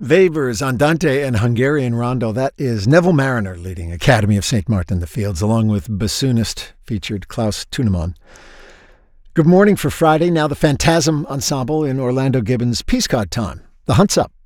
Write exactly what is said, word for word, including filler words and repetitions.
Weber's Andante and Hungarian Rondo. That is Neville Mariner leading Academy of Saint Martin the Fields, along with bassoonist featured Klaus Tunemann. Good morning for Friday. Now the Phantasm Ensemble in Orlando Gibbons' Peace God Time. The Hunt's Up.